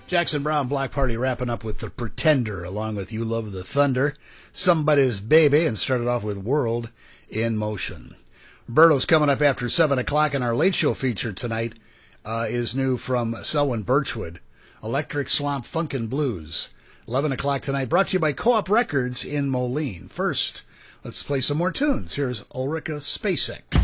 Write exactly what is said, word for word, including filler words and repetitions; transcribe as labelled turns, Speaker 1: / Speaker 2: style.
Speaker 1: Jackson Browne Black Party wrapping up with The Pretender, along with You Love the Thunder, Somebody's Baby, and started off with World in Motion. Roberto's coming up after seven o'clock, and our late show feature tonight uh, is new from Selwyn Birchwood, Electric Swamp Funkin' Blues. eleven o'clock tonight, brought to you by Co-op Records in Moline. First, let's play some more tunes. Here's Ulrika Spacek.